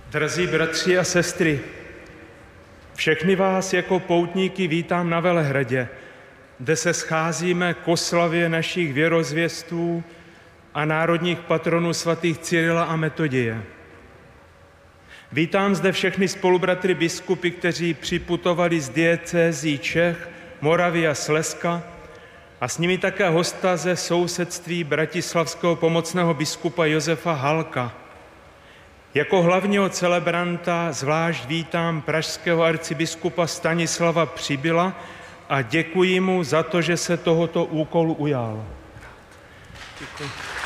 Drazí bratři a sestry, všechny vás jako poutníky vítám na Velehradě, kde se scházíme k oslavě našich věrozvěstů a národních patronů svatých Cyrila a Metoděje. Vítám zde všechny spolubratry biskupy, kteří připutovali z diecézí Čech, Moravy a Slezska, a s nimi také hosta ze sousedství bratislavského pomocného biskupa Josefa Halka. Jako hlavního celebranta zvlášť vítám pražského arcibiskupa Stanislava Přibyla a děkuji mu za to, že se tohoto úkolu ujal. Děkuji.